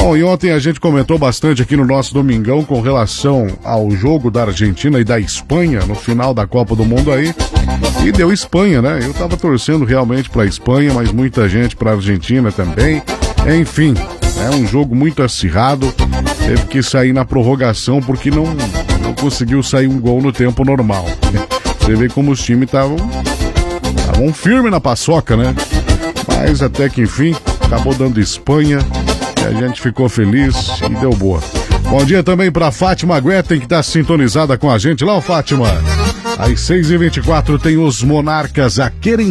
Bom, e ontem a gente comentou bastante aqui no nosso Domingão com relação ao jogo da Argentina e da Espanha no final da Copa do Mundo aí. E deu Espanha, né? Eu tava torcendo realmente pra Espanha, mas muita gente pra Argentina também. Enfim, é um jogo muito acirrado. Teve que sair na prorrogação porque não conseguiu sair um gol no tempo normal. Você vê como os times estavam firme na paçoca, né? Mas até que enfim, acabou dando Espanha. E a gente ficou feliz e deu boa. Bom dia também pra Fátima Guetem, que tá sintonizada com a gente lá, Fátima. Às 6h24 tem os Monarcas, a